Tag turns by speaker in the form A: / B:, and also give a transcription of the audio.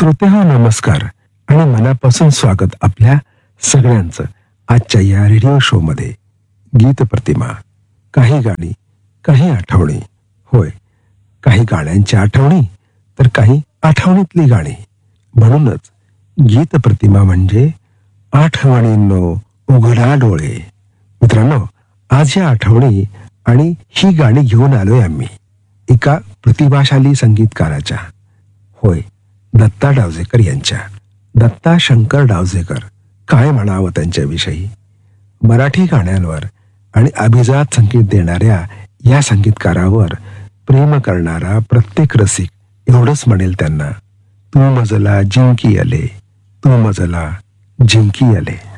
A: श्रोतेहो नमस्कार आणि मनापासून स्वागत आपल्या सगळ्यांचं आजच्या या रेडिओ शो मध्ये. गीत प्रतिमा, काही गाणी, काही आठवणी. होय, काही गाण्यांच्या आठवणी तर काही आठवणीतली गाणी. म्हणूनच गीत प्रतिमा म्हणजे आठवणींनो उघडा डोळे. मित्रांनो, आज या आठवणी आणि ही गाणी घेऊन आलोय आम्ही एका प्रतिभाशाली संगीतकाराच्या. होय, दत्ता डावजेकर यांच्या. दत्ता शंकर डावजेकर, काय म्हणावं त्यांच्याविषयी. मराठी गाण्यांवर आणि अभिजात संगीत देणाऱ्या या संगीतकारावर प्रेम करणारा प्रत्येक रसिक एवढंच म्हणेल त्यांना, तू मजला जिंकी आले, तू मजला जिंकी आले.